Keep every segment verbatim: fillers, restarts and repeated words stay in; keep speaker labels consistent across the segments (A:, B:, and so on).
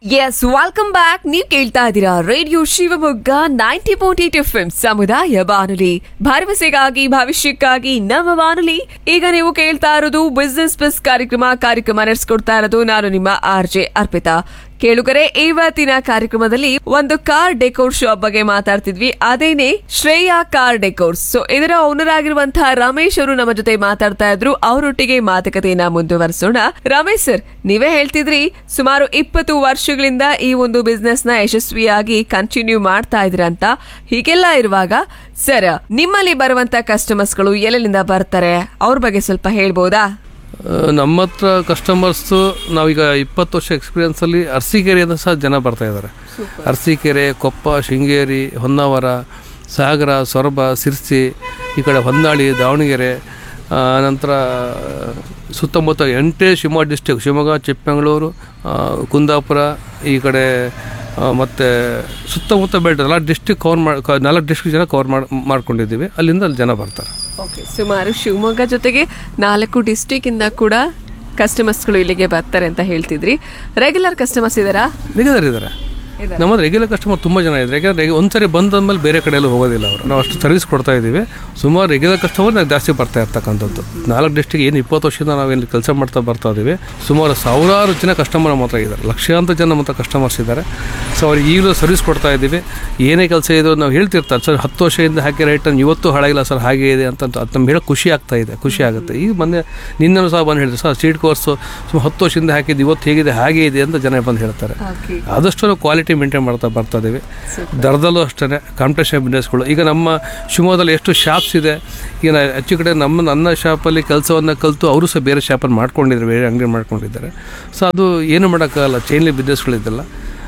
A: S welcome back. ನೀವು ಕೇಳ್ತಾ ಇದ್ದೀರಾ radio Shivamogga ninety point eight F M ಸಮುದಾಯ ಬಾನುಲಿ, ಭರವಸೆಗಾಗಿ ಭವಿಷ್ಯಕ್ಕಾಗಿ ನಮ್ಮ ಬಾನುಲಿ. ಈಗ ನೀವು ಕೇಳ್ತಾ ಇರೋದು ಬಿಸ್ನೆಸ್ ಪ್ಲಸ್ ಕಾರ್ಯಕ್ರಮ ಕಾರ್ಯಕ್ರಮ ನಡೆಸ್ಕೊಡ್ತಾ ಇರೋದು ನಾನು ನಿಮ್ಮ ಆರ್ ಜೆ ಅರ್ಪಿತಾ. ಕೇಳುಗರೆ, ಇವತ್ತಿನ ಕಾರ್ಯಕ್ರಮದಲ್ಲಿ ಒಂದು ಕಾರ್ ಡೆಕೋರ್ ಶಾಪ್ ಬಗ್ಗೆ ಮಾತಾಡ್ತಿದ್ವಿ. ಅದೇನೆ ಶ್ರೇಯಾ ಕಾರ್ ಡೆಕೋರ್ಸ್. ಸೊ ಇದರ ಓನರ್ ಆಗಿರುವಂತಹ ರಮೇಶ್ ಅವರು ನಮ್ಮ ಜೊತೆ ಮಾತಾಡ್ತಾ ಇದ್ರು. ಅವರೊಟ್ಟಿಗೆ ಮಾತುಕತೆಯನ್ನ ಮುಂದುವರಿಸೋಣ. ರಮೇಶ್ ಸರ್, ನೀವೇ ಹೇಳ್ತಿದ್ರಿ ಸುಮಾರು ಇಪ್ಪತ್ತು ವರ್ಷಗಳಿಂದ ಈ ಒಂದು ಬಿಸ್ನೆಸ್ ನ ಯಶಸ್ವಿಯಾಗಿ ಕಂಟಿನ್ಯೂ ಮಾಡ್ತಾ ಇದ್ರ ಅಂತ. ಹೀಗೆಲ್ಲ ಇರುವಾಗ ಸರ್, ನಿಮ್ಮಲ್ಲಿ ಬರುವಂತ ಕಸ್ಟಮರ್ಸ್ಗಳು ಎಲ್ಲೆಲ್ಲಿಂದ ಬರ್ತಾರೆ, ಅವ್ರ ಬಗ್ಗೆ ಸ್ವಲ್ಪ ಹೇಳ್ಬೋದಾ?
B: ನಮ್ಮ ಹತ್ರ ಕಸ್ಟಮರ್ಸು ನಾವೀಗ ಇಪ್ಪತ್ತು ವರ್ಷ ಎಕ್ಸ್ಪೀರಿಯನ್ಸಲ್ಲಿ ಅರಸೀಕೆರೆಯಿಂದ ಸಹ ಜನ ಬರ್ತಾ ಇದ್ದಾರೆ. ಅರಸೀಕೆರೆ, ಕೊಪ್ಪ, ಶೃಂಗೇರಿ, ಹೊನ್ನಾವರ, ಸಾಗರ, ಸೊರಬ, ಸಿರ್ಸಿ, ಈ ಕಡೆ ಹೊನ್ನಾಳಿ, ದಾವಣಗೆರೆ, ನಂತರ ಸುತ್ತಮುತ್ತ ಎಂಟೇ ಶಿವಮೊಗ್ಗ ಡಿಸ್ಟಿಕ್, ಶಿವಮೊಗ್ಗ, ಚಿಕ್ಕಮಗಳೂರು, ಕುಂದಾಪುರ, ಈ ಕಡೆ ಮತ್ತು ಸುತ್ತಮುತ್ತ ಬೆಲ್ಟ್ ನಾಲ್ಕು ಡಿಸ್ಟಿಕ್ ಕವರ್ ಮಾಡಿ ನಾಲ್ಕು ಡಿಸ್ಟಿಕ್ ಜನ ಕವರ್ ಮಾಡಿ ಮಾಡ್ಕೊಂಡಿದ್ದೀವಿ. ಅಲ್ಲಿಂದ ಅಲ್ಲಿ ಜನ ಬರ್ತಾರೆ.
A: ಓಕೆ, ಸುಮಾರು ಶಿವಮೊಗ್ಗ ಜೊತೆಗೆ ನಾಲ್ಕು ಡಿಸ್ಟಿಕ್ ಇಂದ ಕೂಡ ಕಸ್ಟಮರ್ಸ್ಗಳು ಇಲ್ಲಿಗೆ ಬರ್ತಾರೆ ಅಂತ ಹೇಳ್ತಿದ್ರಿ. ರೆಗ್ಯುಲರ್ ಕಸ್ಟಮರ್ಸ್ ಇದ್ದಾರಾ?
B: ರೆಗ್ಯುಲರ್ ಇದ್ದಾರೆ. ನಮ್ಮದು ರೆಗ್ಯುಲರ್ ಕಸ್ಟಮರ್ ತುಂಬ ಜನ ಇದ್ದಾರೆ. ಯಾಕಂದರೆ ಒಂದ್ಸರಿ ಬಂದಾದ್ಮೇಲೆ ಬೇರೆ ಕಡೆಯಲ್ಲೂ ಹೋಗೋದಿಲ್ಲ ಅವರು. ನಾವು ಅಷ್ಟು ಸರ್ವಿಸ್ ಕೊಡ್ತಾ ಇದ್ದೀವಿ. ಸುಮಾರು ರೆಗ್ಯುಲರ್ ಕಸ್ಟಮರ್ ನಾವು ಜಾಸ್ತಿ ಬರ್ತಾ ಇರ್ತಕ್ಕಂಥದ್ದು. ನಾಲ್ಕು ಡಿಸ್ಟಿಕ್ ಏನು ಇಪ್ಪತ್ತು ವರ್ಷದಿಂದ ನಾವೇನು ಕೆಲಸ ಮಾಡ್ತಾ ಬರ್ತಾ ಇದ್ದೀವಿ. ಸುಮಾರು ಸಾವಿರಾರು ಜನ ಕಸ್ಟಮರ್ ನಮ್ಮ ಹತ್ರ ಇದ್ದಾರೆ. ಲಕ್ಷಾಂತರ ಜನ ನಮ್ಮ ಹತ್ರ ಕಸ್ಟಮರ್ಸ್ ಇದ್ದಾರೆ. ಸೊ ಅವ್ರಿಗೆ ಈಗಲೂ ಸರ್ವಿಸ್ ಕೊಡ್ತಾ ಇದ್ದೀವಿ. ಏನೇ ಕೆಲಸ ಇದ್ರು ನಾವು ಹೇಳ್ತಿರ್ತಾರೆ, ಸರ್ ಹತ್ತು ವರ್ಷದಿಂದ ಹಾಕಿ ರೈಟನ್ನು ಇವತ್ತು ಹಾಳಾಗಿಲ್ಲ ಸರ್, ಹಾಗೆ ಇದೆ ಅಂತ. ಅದು ನಮ್ಗೆ ಹೇಳೋಕೆ ಖುಷಿ ಆಗ್ತಾ ಇದೆ, ಖುಷಿ ಆಗುತ್ತೆ. ಈಗ ಮೊನ್ನೆ ನಿನ್ನೂ ಸಹ ಬಂದು ಹೇಳಿದ್ರು, ಸರ್ ಸೀಟ್ ಕೋರ್ಸು ಸುಮಾರು ಹತ್ತು ವರ್ಷದಿಂದ ಹಾಕಿದ್ದು ಇವತ್ತು ಹೇಗಿದೆ ಹಾಗೆ ಇದೆ ಅಂತ ಜನ ಬಂದು ಹೇಳ್ತಾರೆ. ಆದಷ್ಟು ನಾವು ಕ್ವಾಲಿಟಿ ಮೇಂಟೈನ್ ಮಾಡ್ತಾ ಬರ್ತಾ ಇದ್ದೀವಿ. ದರದಲ್ಲೂ ಅಷ್ಟೇ ಕಾಂಪಿಟೇಷನ್ ಬಿಸ್ನೆಸ್ಗಳು. ಈಗ ನಮ್ಮ ಶಿವಮೊಗ್ಗದಲ್ಲಿ ಎಷ್ಟು ಶಾಪ್ಸ್ ಇದೆ. ಈಗ ಹೆಚ್ಚು ಕಡೆ ನಮ್ಮ ನನ್ನ ಶಾಪಲ್ಲಿ ಕೆಲಸವನ್ನು ಕಲಿತು ಅವರು ಸಹ ಬೇರೆ ಶಾಪಲ್ಲಿ ಮಾಡ್ಕೊಂಡಿದ್ದಾರೆ, ಬೇರೆ ಅಂಗಡಿ ಮಾಡ್ಕೊಂಡಿದ್ದಾರೆ. ಸೊ ಅದು ಏನು ಮಾಡೋಕ್ಕಾಗಲ್ಲ, ಚೈನ್ಲಿ ಬಿಸ್ನೆಸ್ಗಳಿದ್ದಲ್ಲ.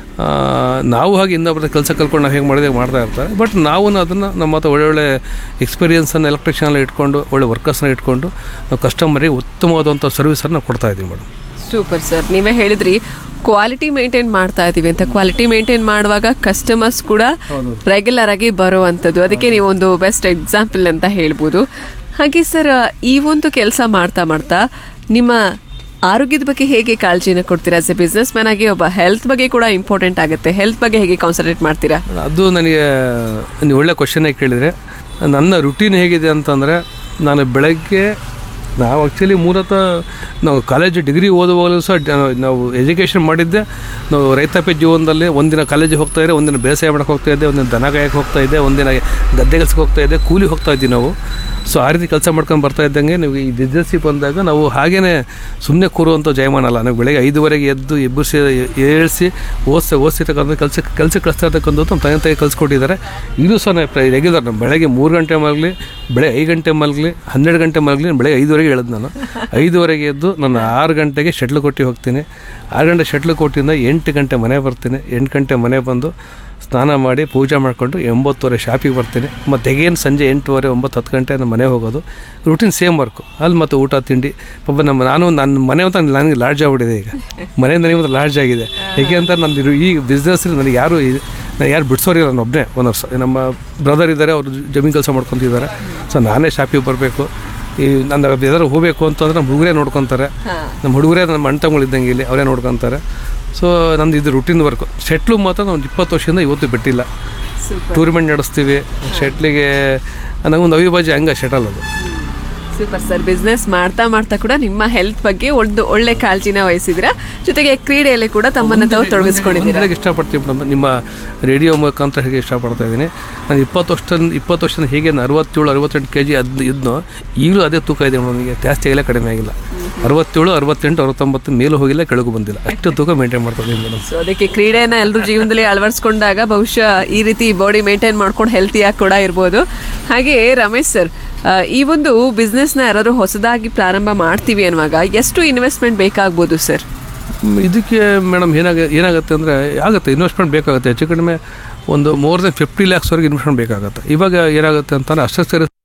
B: ನಾವು ಹಾಗೆ ಇನ್ನೊಬ್ಬರ ಕೆಲಸ ಕಲ್ತ್ಕೊಂಡು ನಾವು ಹೇಗೆ ಮಾಡಿದಾಗ ಮಾಡ್ತಾ ಇರ್ತಾರೆ. ಬಟ್ ನಾವು ಅದನ್ನು ನಮ್ಮ ಹತ್ರ ಒಳ್ಳೊಳ್ಳೆ ಎಕ್ಸ್ಪೀರಿಯನ್ಸನ್ನು ಎಲೆಕ್ಟ್ರಿಷಿಯನ್ ಇಟ್ಕೊಂಡು ಒಳ್ಳೆ ವರ್ಕರ್ಸ್ನ ಇಟ್ಕೊಂಡು ನಾವು ಕಸ್ಟಮರಿಗೆ ಉತ್ತಮವಾದಂಥ ಸರ್ವಿಸನ್ನು ಕೊಡ್ತಾ ಇದ್ದೀವಿ ಮೇಡಮ್.
A: ಸೂಪರ್ ಸರ್, ನೀವೇ ಹೇಳಿದ್ರಿ ಕ್ವಾಲಿಟಿ ಮೇಂಟೈನ್ ಮಾಡ್ತಾ ಇದೀವಿ ಅಂತ. ಕ್ವಾಲಿಟಿ ಮೇಂಟೈನ್ ಮಾಡುವಾಗ ಕಸ್ಟಮರ್ಸ್ ಕೂಡ ರೆಗ್ಯುಲರ್ ಆಗಿ ಬರುವಂಥದ್ದು. ಅದಕ್ಕೆ ನೀವು ಒಂದು ಬೆಸ್ಟ್ ಎಕ್ಸಾಂಪಲ್ ಅಂತ ಹೇಳ್ಬೋದು. ಹಾಗೆ ಸರ್, ಈ ಒಂದು ಕೆಲಸ ಮಾಡ್ತಾ ಮಾಡ್ತಾ ನಿಮ್ಮ ಆರೋಗ್ಯದ ಬಗ್ಗೆ ಹೇಗೆ ಕಾಳಜಿನ ಕೊಡ್ತೀರಾ? ಆಸ್ ಎ ಬಿಸ್ನೆಸ್ ಮ್ಯಾನ್ ಆಗಿ ಒಬ್ಬ ಹೆಲ್ತ್ ಬಗ್ಗೆ ಕೂಡ ಇಂಪಾರ್ಟೆಂಟ್ ಆಗುತ್ತೆ. ಹೆಲ್ತ್ ಬಗ್ಗೆ ಹೇಗೆ ಕಾನ್ಸಂಟ್ರೇಟ್ ಮಾಡ್ತೀರಾ?
B: ಅದು ನನಗೆ ನೀವು ಒಳ್ಳೆ ಕ್ವಶನ್ ಕೇಳಿದರೆ, ನನ್ನ ರುಟೀನ್ ಹೇಗಿದೆ ಅಂತಂದರೆ, ನಾನು ಬೆಳಗ್ಗೆ ನಾವು ಆ್ಯಕ್ಚುಲಿ ಮೂಲತಃ ನಾವು ಕಾಲೇಜು ಡಿಗ್ರಿ ಓದುವಾಗಲೂ ಸಹ ನಾವು ಎಜುಕೇಷನ್ ಮಾಡಿದ್ದೆ. ನಾವು ರೈತಾಪಿ ಜೀವನದಲ್ಲಿ ಒಂದಿನ ಕಾಲೇಜಿಗೆ ಹೋಗ್ತಾ ಇದ್ದೆ, ಒಂದಿನ ಬೇಸಾಯ ಮಾಡೋಕ್ಕೆ ಹೋಗ್ತಾ ಇದ್ದೆ, ಒಂದಿನ ದನ ಕಾಯಕ್ಕೆ ಹೋಗ್ತಾ ಇದ್ದೆ, ಒಂದಿನ ಗದ್ದೆ ಕೆಲಸಕ್ಕೆ ಹೋಗ್ತಾ ಇದ್ದೆ, ಕೂಲಿ ಹೋಗ್ತಾ ಇದ್ವಿ ನಾವು. ಸೊ ಆ ರೀತಿ ಕೆಲಸ ಮಾಡ್ಕೊಂಡು ಬರ್ತಾ ಇದ್ದಂಗೆ ನೀವು ಈ ಬಿಸ್ನೆಸ್ಸಿಗೆ ಬಂದಾಗ ನಾವು ಹಾಗೇ ಸುಮ್ಮನೆ ಕೂರುವಂಥ ಜಯಮಾನ ಅಲ್ಲ. ನಾವು ಬೆಳಗ್ಗೆ ಐದುವರೆಗೆ ಎದ್ದು ಎಬ್ಬರಿಸಿ ಏಳಿಸಿ ಓದಿಸಿ ಓದಿಸಿರ್ತಕ್ಕಂಥ ಕೆಲಸ ಕೆಲಸಕ್ಕೆ ಕಳಿಸ್ತಾ ಇರ್ತಕ್ಕಂಥದ್ದು ನಮ್ಮ ತಂದೆ ತಾಯಿ ಕಲಿಸ್ಕೊಟ್ಟಿದ್ದಾರೆ. ಇದು ಸಹ ನಾವು ರೆಗ್ಯುಲರ್ ನಮ್ಮ ಬೆಳಗ್ಗೆ ಮೂರು ಗಂಟೆ ಮಲಗಲಿ, ಬೆಳಗ್ಗೆ ಐದು ಗಂಟೆ ಮಲಗಲಿ, ಹನ್ನೆರಡು ಗಂಟೆ ಮಲಗಲಿ, ಬೆಳಗ್ಗೆ ಐದುವರೆಗೆ ಹೇಳೋದು ನಾನು. ಐದುವರೆಗೆ ಎದ್ದು ನಾನು ಆರು ಗಂಟೆಗೆ ಶಟ್ಲ್ ಕೊಟ್ಟು ಹೋಗ್ತೀನಿ. ಆರು ಗಂಟೆ ಶಟ್ಲ್ ಕೊಟ್ಟಿಂದ ಎಂಟು ಗಂಟೆ ಮನೆ ಬರ್ತೀನಿ. ಎಂಟು ಗಂಟೆ ಮನೆ ಬಂದು ಸ್ನಾನ ಮಾಡಿ ಪೂಜೆ ಮಾಡಿಕೊಂಡು ಒಂಬತ್ತುವರೆ ಶಾಪಿಗೆ ಬರ್ತೀನಿ. ಮತ್ತು ಹೇಗೇನು ಸಂಜೆ ಎಂಟುವರೆ ಒಂಬತ್ತು ಹತ್ತು ಗಂಟೆ ನಮ್ಮ ಮನೆ ಹೋಗೋದು. Routine same work. ಅಲ್ಲಿ ಮತ್ತು ಊಟ ತಿಂಡಿ ಪಾಪ ನಮ್ಮ ನಾನು ನನ್ನ ಮನೆ ಅಂತ ನನಗೆ ಲಾಡ್ಜ್ ಆಗಿಬಿಟ್ಟಿದೆ. ಈಗ ಮನೆಯಿಂದ ನನಗೆ ಲಾಡ್ಜ್ ಆಗಿದೆ. ಹೇಗೆ ಅಂತ ನಂದು ಈ ಬಿಸ್ನೆಸ್ಸಲ್ಲಿ ನನಗೆ ಯಾರು ನಾನು ಯಾರು ಬಿಡಿಸೋರಿಲ್ಲ. ನಾನು ಒಬ್ಬನೇ ಒಂದು ವರ್ಷ ನಮ್ಮ ಬ್ರದರ್ ಇದ್ದಾರೆ, ಅವರು ಜಮೀನು ಕೆಲಸ ಮಾಡ್ಕೊತಿದ್ದಾರೆ. ಸೊ ನಾನೇ ಶಾಪಿಗೆ ಬರಬೇಕು. ಈ ನನ್ನ ಯಾರು ಹೋಗಬೇಕು ಅಂತಂದ್ರೆ ನಮ್ಮ ಹುಡುಗರೇ ನೋಡ್ಕೊತಾರೆ. ನಮ್ಮ ಹುಡುಗರೇ ನಮ್ಮ ಅಣ್ಣ ತಗೊಂಡಿದ್ದಂಗೆ ಇಲ್ಲಿ ಅವರೇ ನೋಡ್ಕೊತಾರೆ. ಸೊ ನಂದು ಇದು ರುಟೀನ್ ವರ್ಕು. ಶೆಟ್ಲು ಮಾತ್ರ ನಾವು ಇಪ್ಪತ್ತು ವರ್ಷದಿಂದ ಇವತ್ತು ಬಿಟ್ಟಿಲ್ಲ. ಟೂರ್ನಮೆಂಟ್ ನಡೆಸ್ತೀವಿ ಶೆಟ್ಲಿಗೆ. ನನಗೊಂದು ಅವಿಭಾಜ್ಯ ಹಂಗೆ ಶೆಟಲ್ ಅದು.
A: ಸೂಪರ್ ಸರ್, ಬಿಸ್ನೆಸ್ ಮಾಡ್ತಾ ಮಾಡ್ತಾ ಕೂಡ ನಿಮ್ಮ ಹೆಲ್ತ್ ಬಗ್ಗೆ ಒಂದು ಒಳ್ಳೆ ಕಾಳಜಿನ ವಹಿಸಿದ್ರ, ಜೊತೆಗೆ ಕ್ರೀಡೆಯಲ್ಲಿ ಕೂಡ ತಮ್ಮನ್ನು ತಾವು ತೊಡಗಿಸ್ಕೊಂಡಿದ್ದೀರಾ.
B: ಇಷ್ಟಪಡ್ತೀವಿ ಮೇಡಮ್, ನಿಮ್ಮ ರೇಡಿಯೋ ಮುಖಾಂತರ ಹೇಗೆ ಇಷ್ಟಪಡ್ತಾ ಇದ್ದೀನಿ. ನಾನು ಇಪ್ಪತ್ತು ವರ್ಷದಿಂದ ಇಪ್ಪತ್ತು ವರ್ಷದಿಂದ ಹೇಗೆ ಅರವತ್ತೇಳು ಅರವತ್ತೆಂಟು ಕೆ ಜಿ ಅದು ಇದ್ನೋ ಈಗಲೂ ಅದೇ ತೂಕ ಇದೆ ನನಗೆ. ಜಾಸ್ತಿ ಆಗಿಲ್ಲ, ಕಡಿಮೆ ಆಗಿಲ್ಲ. ಅರವತ್ತೇಳು ಅರವತ್ತೆಂಟು ಅರವತ್ತೊಂಬತ್ತು ಮೇಲೂ ಹೋಗಿಲ್ಲ, ಕೆಳಗೂ ಬಂದಿಲ್ಲ. ಅಷ್ಟು ತೂಕ ಮೇಂಟೈನ್ ಮಾಡ್ತಾ ಮೇಡಮ್.
A: ಸೊ ಅದಕ್ಕೆ ಕ್ರೀಡೆಯನ್ನು ಎಲ್ಲರೂ ಜೀವನದಲ್ಲಿ ಅಳವಡಿಸ್ಕೊಂಡಾಗ ಬಹುಶಃ ಈ ರೀತಿ ಬಾಡಿ ಮೇಂಟೈನ್ ಮಾಡ್ಕೊಂಡು ಹೆಲ್ತಿಯಾಗಿ ಕೂಡ ಇರ್ಬೋದು. ಹಾಗೆ ರಮೇಶ್ ಸರ್, ಈ ಒಂದು ಬಿಸ್ನೆಸ್ನ ಯಾರಾದರೂ ಹೊಸದಾಗಿ ಪ್ರಾರಂಭ ಮಾಡ್ತೀವಿ ಅನ್ನುವಾಗ ಎಷ್ಟು ಇನ್ವೆಸ್ಟ್ಮೆಂಟ್ ಬೇಕಾಗ್ಬೋದು ಸರ್?
B: ಇದಕ್ಕೆ ಮೇಡಮ್ ಏನಾಗ ಏನಾಗುತ್ತೆ ಅಂದರೆ ಆಗುತ್ತೆ, ಇನ್ವೆಸ್ಟ್ಮೆಂಟ್ ಬೇಕಾಗುತ್ತೆ. ಹೆಚ್ಚು ಕಡಿಮೆ ಒಂದು ಮೋರ್ ದೆನ್ ಫಿಫ್ಟಿ ಲ್ಯಾಕ್ಸ್ವರೆಗೆ ಇನ್ವೆಸ್ಟ್ಮೆಂಟ್ ಬೇಕಾಗುತ್ತೆ. ಇವಾಗ ಏನಾಗುತ್ತೆ ಅಂತಂದರೆ ಅಷ್ಟೇ